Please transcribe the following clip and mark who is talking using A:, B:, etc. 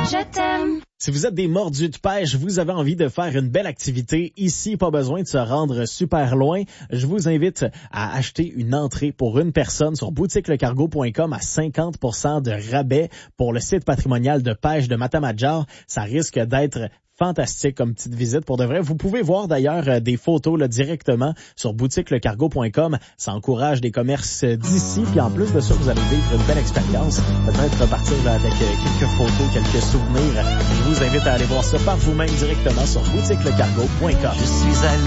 A: je t'aime.
B: Si vous êtes des mordus de pêche, vous avez envie de faire une belle activité ici, pas besoin de se rendre super loin. Je vous invite à acheter une entrée pour une personne sur boutiquelecargo.com à 50% de rabais pour le site patrimonial de pêche de Matamadjar. Ça risque d'être fantastique comme petite visite pour de vrai. Vous pouvez voir d'ailleurs des photos là, directement sur boutiquelecargo.com. Ça encourage des commerces d'ici. Puis en plus de ça, vous allez vivre une belle expérience. Peut-être repartir là, avec quelques photos, quelques souvenirs. Je vous invite à aller voir ça par vous-même directement sur boutiquelecargo.com.
C: Je suis allé